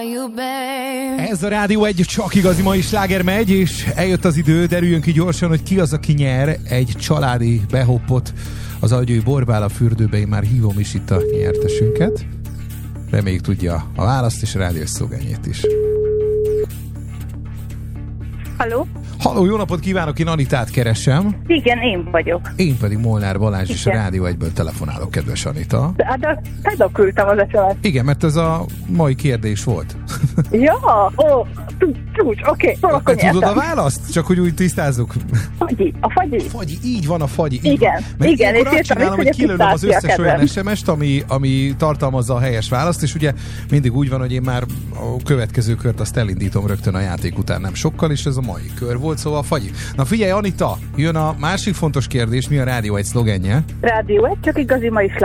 Ez a Rádió egy csak igazi mai sláger megy, és eljött az idő, derüljön ki gyorsan, hogy ki az, aki nyer egy családi behoppot az Agyői Borbála fürdőbe. Én már hívom is itt a nyertesünket. Reméljük tudja a választ és a rádiós szlogenjét is. Halló? Halló, jó napot kívánok, én Anitát keresem. Igen, én vagyok. Én pedig Molnár Balázs, Igen. és a Rádió 1-ből telefonálok, kedves Anita. De tegnap küldtem az SMS. Igen, mert ez a mai kérdés volt. Ja, csúcs, oké. Akkor Tudod a nyertem. választ? Csak hogy úgy tisztázzuk. Fagyi, a fagyi. Fagyi, így van a fagyi. Így Igen, van. Mert igen, ilyenkor és azt írtam csinálom, is, hogy hogy a kilőlöm az pisztácia összes olyan kedvenc. SMS-t, ami tartalmazza a helyes választ, és ugye mindig úgy van, hogy én már a következő kört azt elindítom rögtön a játék után nem sokkal, és ez a mai kör volt, szóval Fagyi. Na figyelj, Anita, jön a másik fontos kérdés, mi a Rádió 1 szlogenje? Rádió 1, csak igazi mai